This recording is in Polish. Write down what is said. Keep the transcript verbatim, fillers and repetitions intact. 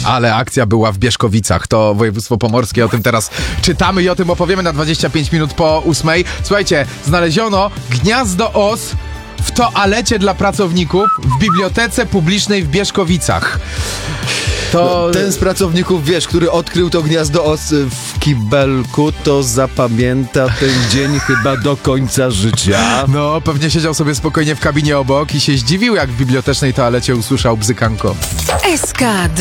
Ale akcja była w Bieszkowicach, to województwo pomorskie, o tym teraz czytamy i o tym opowiemy na dwadzieścia pięć minut po ósmej. Słuchajcie, znaleziono gniazdo os w toalecie dla pracowników w bibliotece publicznej w Bieszkowicach. To... No, ten z pracowników, wiesz, który odkrył to gniazdo os w kibelku, to zapamięta ten dzień chyba do końca życia. No, pewnie siedział sobie spokojnie w kabinie obok i się zdziwił, jak w bibliotecznej toalecie usłyszał bzykanko. S K